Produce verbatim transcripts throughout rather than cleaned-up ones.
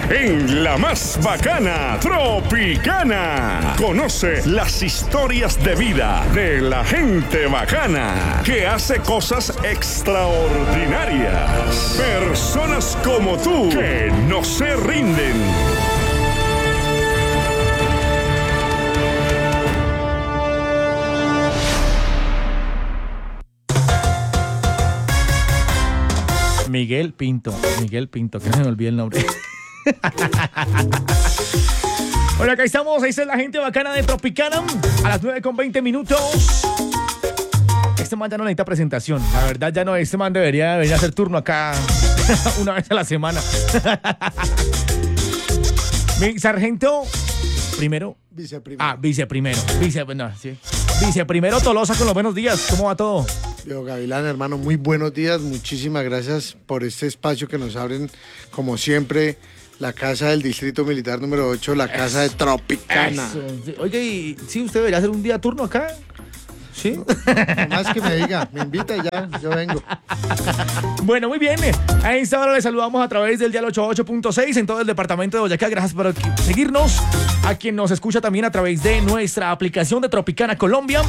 en la más bacana, Tropicana. Conoce las historias de vida de la gente bacana que hace cosas extraordinarias. Personas como tú que no se rinden. Miguel Pinto, Miguel Pinto, que no se me olvide el nombre. Bueno, acá estamos, ahí está la gente bacana de Tropicana, a las nueve con veinte minutos. Este man ya no necesita presentación, la verdad ya no, este man debería venir a hacer turno acá una vez a la semana. Mi sargento, primero. Viceprimero. Ah, viceprimero, vice, no, sí. Viceprimero Tolosa con los buenos días, ¿cómo va todo? Yo, Gavilán, hermano, muy buenos días. Muchísimas gracias por este espacio que nos abren, como siempre, la casa del Distrito Militar número ocho, la casa de Tropicana. Eso. Oye, ¿y sí, usted debería hacer un día turno acá? ¿Sí? No, más que me diga, me invita y ya, yo vengo. Bueno, muy bien. A esta hora le saludamos a través del dial ochenta y ocho punto seis en todo el departamento de Boyacá. Gracias por seguirnos. A quien nos escucha también a través de nuestra aplicación de Tropicana Colombia.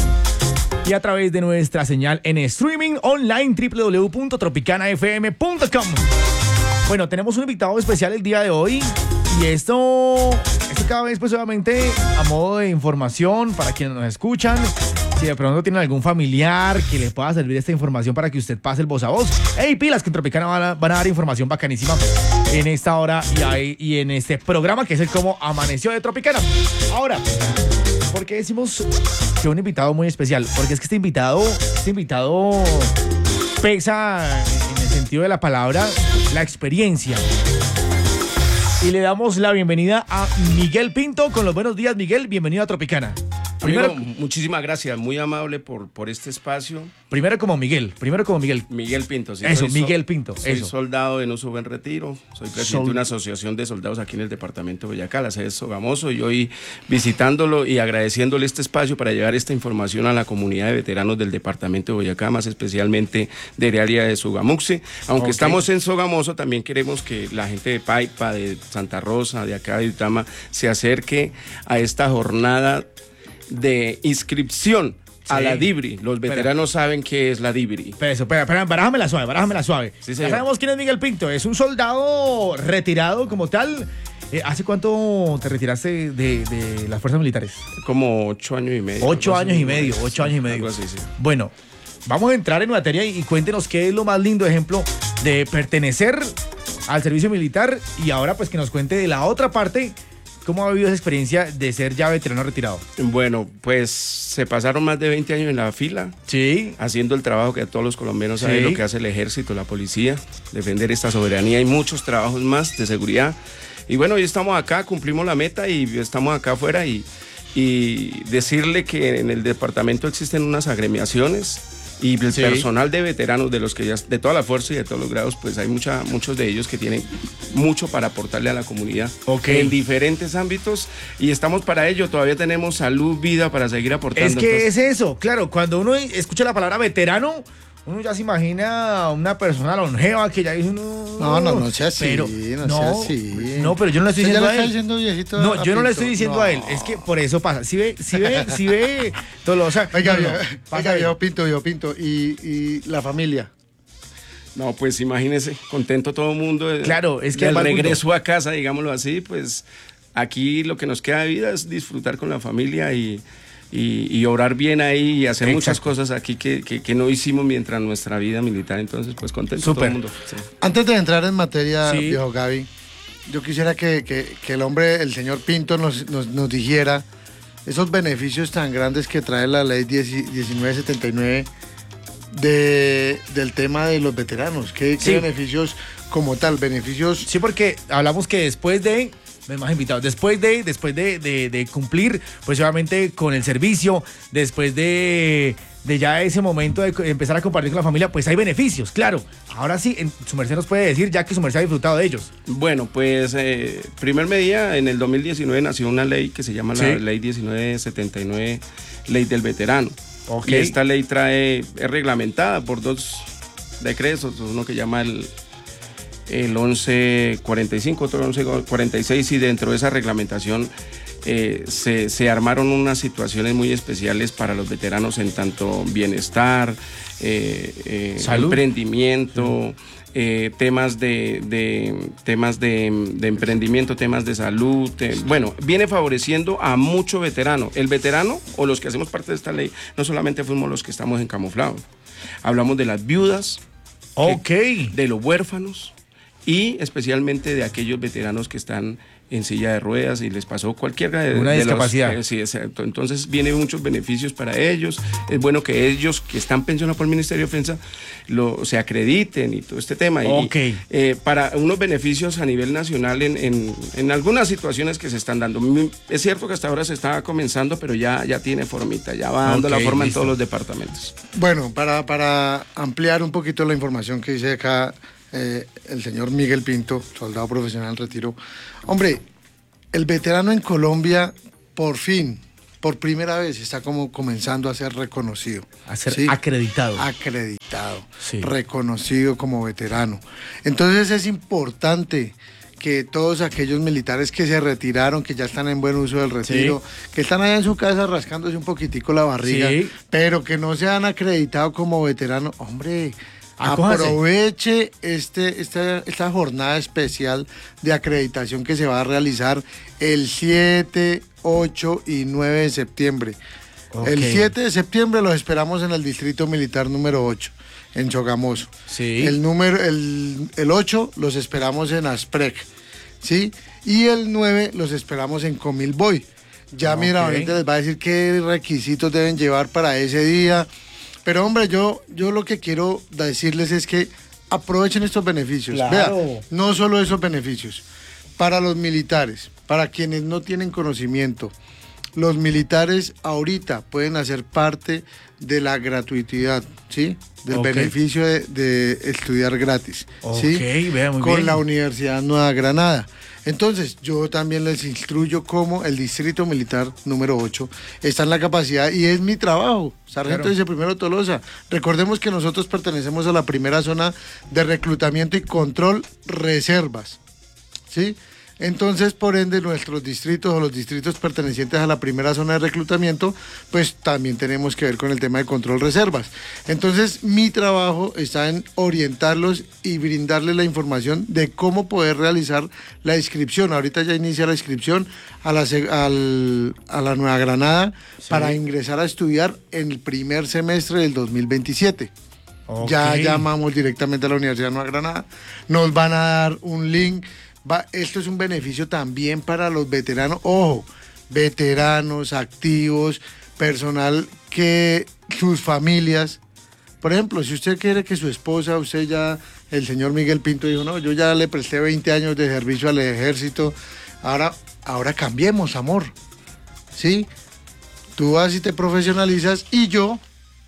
Y a través de nuestra señal en streaming online doble u doble u doble u punto tropicana f m punto com. Bueno, tenemos un invitado especial el día de hoy. Y esto, esto cada vez pues obviamente a modo de información para quienes nos escuchan. Si de pronto tienen algún familiar que le pueda servir esta información para que usted pase el voz a voz. ¡Ey, pilas! Que en Tropicana van a, van a dar información bacanísima en esta hora y, ahí, y en este programa que es el Cómo Amaneció de Tropicana. Ahora, ¿por qué decimos que un invitado muy especial? Porque es que este invitado, este invitado pesa en el sentido de la palabra la experiencia. Y le damos la bienvenida a Miguel Pinto con los buenos días, Miguel. Bienvenido a Tropicana. Primero, Amigo, muchísimas gracias, muy amable por, por este espacio. Primero como Miguel, primero como Miguel. Miguel Pinto, sí. Eso, soy Miguel Pinto. Soy eso. soldado en uso buen retiro, soy presidente Sol... de una asociación de soldados aquí en el departamento de Boyacá, la sede de Sogamoso, y hoy visitándolo y agradeciéndole este espacio para llevar esta información a la comunidad de veteranos del departamento de Boyacá, más especialmente del área de Sogamuxe. Aunque okay. estamos en Sogamoso, también queremos que la gente de Paipa, de Santa Rosa, de acá de Utama, se acerque a esta jornada de inscripción sí. a la DIBRI. Los veteranos espera. saben qué es la DIBRI. Pero eso, espera, espera, barájamela suave, barájamela suave. Sí, ya sabemos quién es Miguel Pinto. Es un soldado retirado como tal. Eh, ¿Hace cuánto te retiraste de, de las fuerzas militares? Como ocho años y medio. Ocho años y medio, ocho años y medio. Así, sí. Bueno, vamos a entrar en materia y, y cuéntenos qué es lo más lindo ejemplo de pertenecer al servicio militar y ahora pues que nos cuente de la otra parte. ¿Cómo ha vivido esa experiencia de ser ya veterano retirado? Bueno, pues se pasaron más de veinte años en la fila. Sí. Haciendo el trabajo que todos los colombianos sí. saben lo que hace el ejército, la policía, defender esta soberanía y muchos trabajos más de seguridad. Y bueno, hoy estamos acá, cumplimos la meta y estamos acá afuera y, y decirle que en el departamento existen unas agremiaciones y el sí. personal de veteranos de los que ya de toda la fuerza y de todos los grados, pues hay mucha, muchos de ellos que tienen mucho para aportarle a la comunidad okay. en diferentes ámbitos y estamos para ello. Todavía tenemos salud, vida para seguir aportando. Es que entonces... es eso, claro, cuando uno escucha la palabra veterano, uno ya se imagina una persona longeva que ya dice uno... No, no, no sea así, pero, no, no sea así. No, pero yo no le estoy diciendo a él. Diciendo viejito no, yo no le estoy Pinto. diciendo no. a él. Es que por eso pasa. Si ve, si ve, si ve... Tolosa. Oiga, no, no, oiga, viejo Pinto, viejo Pinto. ¿Y, y la familia? No, pues imagínese, contento todo el mundo. De, claro, es que... El regreso a casa, digámoslo así, pues aquí lo que nos queda de vida es disfrutar con la familia y... Y, y obrar bien ahí y hacer Exacto. muchas cosas aquí que, que, que no hicimos mientras nuestra vida militar, entonces pues contento Super. todo el mundo. Sí. Antes de entrar en materia, sí. viejo Gaby, yo quisiera que, que, que el hombre, el señor Pinto nos, nos, nos dijera esos beneficios tan grandes que trae la ley diecinueve setenta y nueve de, del tema de los veteranos. ¿Qué, sí. qué beneficios como tal? Beneficios... Sí, porque hablamos que después de... más invitados. Después de, después de, de, de cumplir, pues obviamente con el servicio, después de, de ya ese momento de empezar a compartir con la familia, pues hay beneficios, claro. Ahora sí, en, su merced nos puede decir ya que su merced ha disfrutado de ellos. Bueno, pues, eh, primer medida, en el dos mil diecinueve nació una ley que se llama la ¿Sí? Ley diecinueve setenta y nueve, Ley del Veterano. Okay. Y esta ley trae, es reglamentada por dos decretos, uno que llama el... el once cuarenta y cinco, otro once cuarenta y seis, y dentro de esa reglamentación eh, se, se armaron unas situaciones muy especiales para los veteranos en tanto bienestar, eh, eh, emprendimiento, sí. Eh, temas de, de temas de, de emprendimiento, temas de salud, eh, bueno, viene favoreciendo a mucho veterano. El veterano o los que hacemos parte de esta ley, no solamente fuimos los que estamos en camuflado, hablamos de las viudas, okay. de los huérfanos y especialmente de aquellos veteranos que están en silla de ruedas y les pasó cualquier de, una de discapacidad. Los, eh, sí, exacto. Entonces vienen muchos beneficios para ellos. Es bueno que ellos que están pensionados por el Ministerio de Defensa lo, se acrediten y todo este tema. Okay. Y, eh, para unos beneficios a nivel nacional en, en, en algunas situaciones que se están dando. Es cierto que hasta ahora se está comenzando, pero ya, ya tiene formita, ya va dando okay, la forma listo. En todos los departamentos. Bueno, para, para ampliar un poquito la información que dice acá Eh, el señor Miguel Pinto, soldado profesional en retiro. Hombre, el veterano en Colombia, por fin, por primera vez, está como comenzando a ser reconocido. A ser ¿sí? acreditado. Acreditado, sí. reconocido como veterano. Entonces es importante que todos aquellos militares que se retiraron, que ya están en buen uso del retiro, sí. que están allá en su casa rascándose un poquitico la barriga, sí. pero que no se han acreditado como veterano, hombre... Acójase. Aproveche este, esta, esta jornada especial de acreditación que se va a realizar el siete, ocho y nueve de septiembre. Okay. El siete de septiembre los esperamos en el Distrito Militar número ocho, en Sogamoso. Sí. El, número, el, el ocho los esperamos en Asprec, ¿sí? Y el nueve los esperamos en Comilboy. Ya okay. mira, ahorita les va a decir qué requisitos deben llevar para ese día. Pero hombre, yo, yo lo que quiero decirles es que aprovechen estos beneficios. Claro. Vea, no solo esos beneficios. Para los militares, para quienes no tienen conocimiento, los militares ahorita pueden hacer parte de la gratuidad, ¿sí? Del okay. beneficio de, de estudiar gratis, ¿sí? Okay, vea, muy con bien. la Universidad Nueva Granada. Entonces, yo también les instruyo cómo el Distrito Militar número ocho está en la capacidad y es mi trabajo, Sargento claro. Viceprimero Tolosa. Recordemos que nosotros pertenecemos a la primera zona de reclutamiento y control reservas, ¿sí? Entonces, por ende, nuestros distritos o los distritos pertenecientes a la primera zona de reclutamiento, pues también tenemos que ver con el tema de control reservas. Entonces, mi trabajo está en orientarlos y brindarles la información de cómo poder realizar la inscripción. Ahorita ya inicia la inscripción a la, al, a la Nueva Granada sí. para ingresar a estudiar en el primer semestre del dos mil veintisiete. Okay. Ya llamamos directamente a la Universidad Nueva Granada, nos van a dar un link. Va, esto es un beneficio también para los veteranos, ojo, veteranos, activos, personal que sus familias, por ejemplo, si usted quiere que su esposa, usted ya, el señor Miguel Pinto dijo, no, yo ya le presté veinte años de servicio al ejército, ahora, ahora cambiemos, amor, ¿sí? Tú vas y te profesionalizas y yo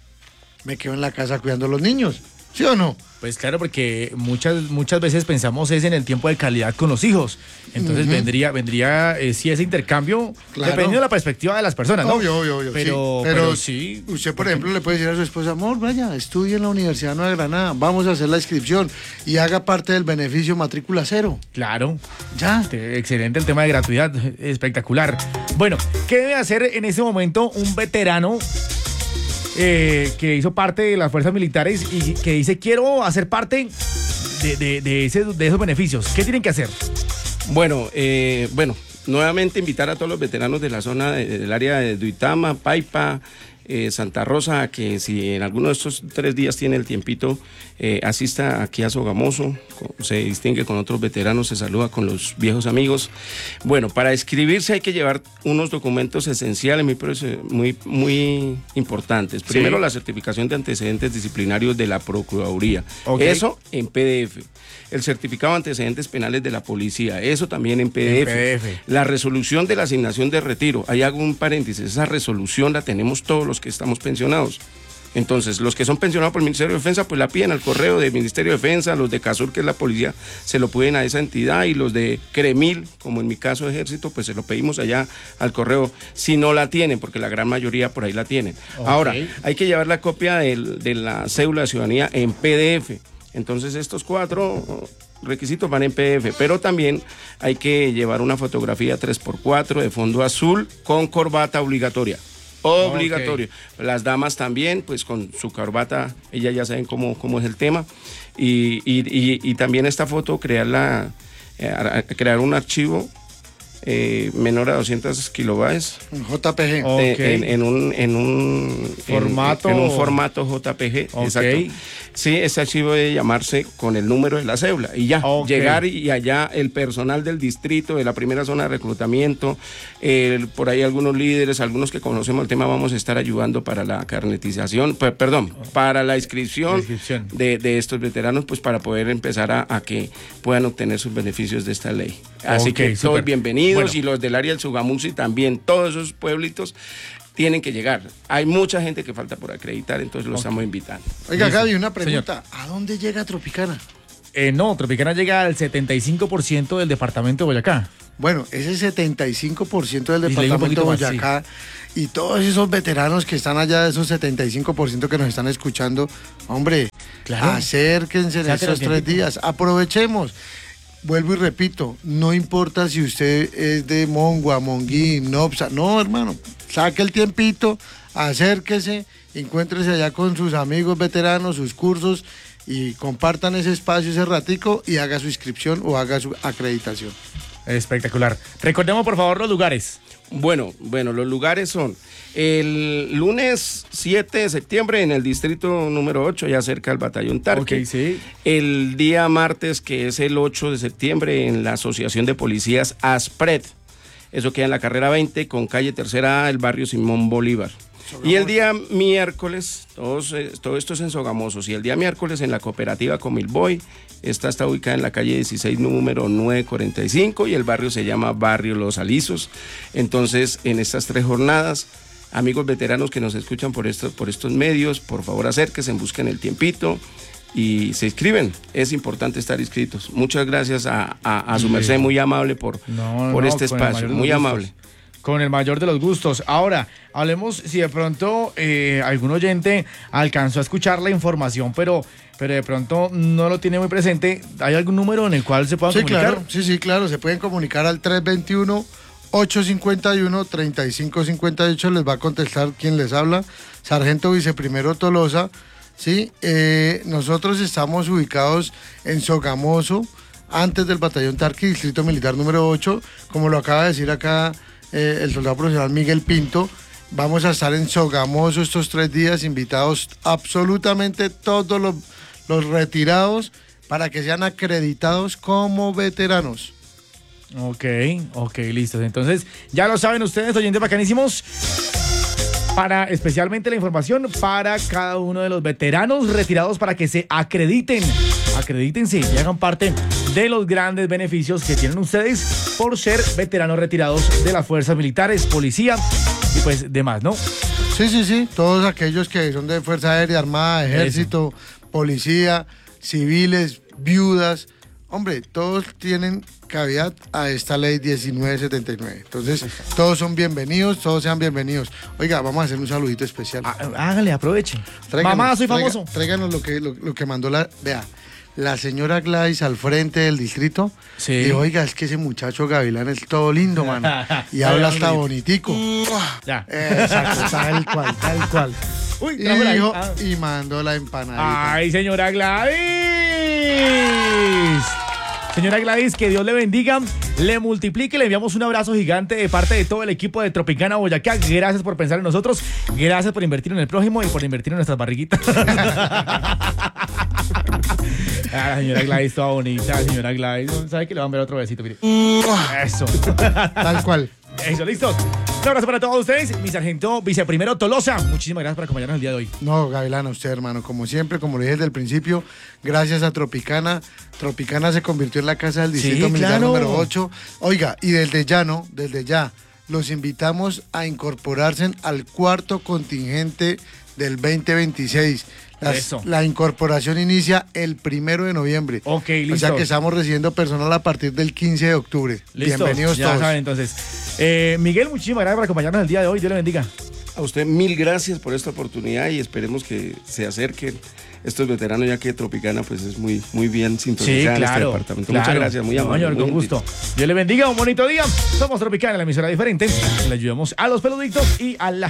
me quedo en la casa cuidando a los niños, ¿sí o no? Pues claro, porque muchas muchas veces pensamos es en el tiempo de calidad con los hijos. Entonces uh-huh. vendría, vendría eh, sí ese intercambio, claro. dependiendo de la perspectiva de las personas, ¿no? Obvio, obvio, obvio. Pero, sí. Pero, pero sí. Usted, por ejemplo, le puede decir a su esposa, amor, vaya, estudie en la Universidad Nueva Granada, vamos a hacer la inscripción y haga parte del beneficio matrícula cero. Claro. Ya. Excelente el tema de gratuidad, espectacular. Bueno, ¿qué debe hacer en ese momento un veterano Eh, que hizo parte de las fuerzas militares y que dice quiero hacer parte de, de, de, ese, de esos beneficios? ¿Qué tienen que hacer? Bueno, eh, bueno, nuevamente invitar a todos los veteranos de la zona de, del área de Duitama, Paipa, eh, Santa Rosa, a que si en alguno de estos tres días tiene el tiempito, eh, asista aquí a Sogamoso, se distingue con otros veteranos, se saluda con los viejos amigos. Bueno, para inscribirse hay que llevar unos documentos esenciales muy, muy, muy importantes. Primero, sí. la certificación de antecedentes disciplinarios de la Procuraduría. Okay. Eso en P D F. El certificado de antecedentes penales de la policía, eso también en P D F. En P D F. La resolución de la asignación de retiro, ahí hago un paréntesis, esa resolución la tenemos todos los que estamos pensionados. Entonces, los que son pensionados por el Ministerio de Defensa, pues la piden al correo del Ministerio de Defensa, los de CASUR, que es la policía, se lo piden a esa entidad, y los de CREMIL, como en mi caso Ejército, pues se lo pedimos allá al correo, si no la tienen, porque la gran mayoría por ahí la tienen. Okay. Ahora, hay que llevar la copia de, de la cédula de ciudadanía en P D F. Entonces, estos cuatro requisitos van en P D F, pero también hay que llevar una fotografía tres por cuatro de fondo azul con corbata obligatoria. Obligatorio. Okay. Las damas también, pues con su corbata, ellas ya saben cómo, cómo es el tema. Y, y, y, y también esta foto, crearla, eh, crear un archivo eh, menor a doscientos kilobytes. J P G. Okay. En, en un, en un formato. En, en un formato J P G. Okay. Exacto. Sí, ese archivo debe llamarse con el número de la cédula y ya, okay. Llegar y allá el personal del distrito, de la primera zona de reclutamiento, eh, por ahí algunos líderes, algunos que conocemos el tema, vamos a estar ayudando para la carnetización, pues, perdón, para la inscripción, la inscripción. De, de estos veteranos, pues para poder empezar a, a que puedan obtener sus beneficios de esta ley. Así okay, que super. Todos bienvenidos, bueno. Y los del área del Sogamusi también, todos esos pueblitos tienen que llegar. Hay mucha gente que falta por acreditar, entonces lo okay. estamos invitando. Oiga, Gaby, una pregunta. Señor. ¿A dónde llega Tropicana? Eh, no, Tropicana llega al setenta y cinco por ciento del departamento de Boyacá. Bueno, ese setenta y cinco por ciento del departamento de Boyacá más, sí. Y todos esos veteranos que están allá, esos setenta y cinco por ciento que nos están escuchando, hombre, claro. Acérquense en estos tres días, aprovechemos. Vuelvo y repito, no importa si usted es de Mongua, Monguí, Nopsa, no, hermano, saque el tiempito, acérquese, encuéntrese allá con sus amigos veteranos, sus cursos, y compartan ese espacio, ese ratico, y haga su inscripción o haga su acreditación. Espectacular. Recordemos, por favor, los lugares. Bueno, bueno, los lugares son el lunes siete de septiembre en el distrito número ocho, ya cerca del batallón Tarque. Okay, sí. El día martes, que es el ocho de septiembre, en la Asociación de Policías ASPRED. Eso queda en la carrera veinte con calle Tercera A, el barrio Simón Bolívar. Sogamoso. Y el día miércoles, todos, todo esto es en Sogamosos, y el día miércoles en la cooperativa Comilboy, esta está ubicada en la calle dieciséis, número nueve cuarenta y cinco, y el barrio se llama Barrio Los Alisos. Entonces, en estas tres jornadas, amigos veteranos que nos escuchan por, esto, por estos medios, por favor acérquense, busquen el tiempito y se inscriben. Es importante estar inscritos. Muchas gracias a, a, a su merced, muy amable por, no, por no, este espacio, muy amable. Con el mayor de los gustos. Ahora, hablemos si de pronto eh, algún oyente alcanzó a escuchar la información, pero, pero de pronto no lo tiene muy presente. ¿Hay algún número en el cual se puedan sí, comunicar? Claro, sí, sí, claro. Se pueden comunicar al tres veintiuno, ocho cincuenta y uno, treinta y cinco cincuenta y ocho. Les va a contestar quien les habla, Sargento Viceprimero Tolosa. Sí, eh, nosotros estamos ubicados en Sogamoso, antes del batallón Tarque, distrito militar número ocho, como lo acaba de decir acá eh, el soldado profesional Miguel Pinto. Vamos a estar en Sogamoso estos tres días, invitados absolutamente todos los, los retirados para que sean acreditados como veteranos. Ok, ok, listos. Entonces, ya lo saben ustedes, oyentes bacanísimos. Para especialmente la información para cada uno de los veteranos retirados para que se acrediten, acredítense y hagan parte de los grandes beneficios que tienen ustedes por ser veteranos retirados de las fuerzas militares, policía y pues demás, ¿no? Sí, sí, sí, todos aquellos que son de Fuerza Aérea, Armada, Ejército, Eso. Policía, civiles, viudas, hombre, todos tienen cavidad a esta ley diecinueve setenta y nueve. Entonces, todos son bienvenidos, todos sean bienvenidos. Oiga, vamos a hacer un saludito especial. Hágale, aprovechen. Tráiganos, Mamá, soy famoso. Tráiganos, tráiganos lo que, lo, lo que mandó la... Vea, la señora Gladys al frente del distrito. Sí. Y oiga, es que ese muchacho Gavilán es todo lindo, mano. Y habla hasta bonitico. Ya. Exacto, tal cual, tal cual. Uy, y, dijo, ah. y mandó la empanadita. Ay, señora Gladys. Señora Gladys, que Dios le bendiga, le multiplique, le enviamos un abrazo gigante de parte de todo el equipo de Tropicana Boyacá. Gracias por pensar en nosotros, gracias por invertir en el prójimo y por invertir en nuestras barriguitas. Ah, señora Gladys, toda bonita, señora Gladys. ¿Sabe que le van a ver otro besito? Mire. Eso. Tal cual. Eso, listo. Un abrazo para todos ustedes. Mi sargento viceprimero Tolosa, muchísimas gracias por acompañarnos el día de hoy. No, Gavilán, a usted, hermano. Como siempre, como le dije desde el principio, gracias a Tropicana. Tropicana se convirtió en la casa del distrito sí, militar claro. número ocho. Oiga, y desde ya, ¿no? Desde ya, los invitamos a incorporarse al cuarto contingente del veinte veintiséis. Las, la incorporación inicia el primero de noviembre. Ok, listo. O sea que estamos recibiendo personal a partir del quince de octubre. Listo. Bienvenidos ya todos. Saben, entonces. Eh, Miguel, muchísimas gracias por acompañarnos el día de hoy. Dios le bendiga. A usted mil gracias por esta oportunidad y esperemos que se acerquen estos veteranos, ya que Tropicana pues es muy, muy bien sintonizada sí, claro, en este departamento. Claro. Muchas gracias, muy amable. Señor, con gusto. Dios le bendiga, un bonito día. Somos Tropicana, la emisora diferente. Le ayudamos a los peluditos y a la